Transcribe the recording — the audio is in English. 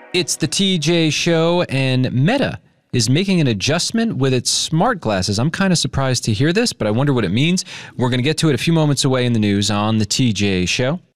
It's the TJ Show, and Meta is making an adjustment with its smart glasses. I'm kind of surprised to hear this, but I wonder what it means. We're going to get to it a few moments away in the news on the TJ Show.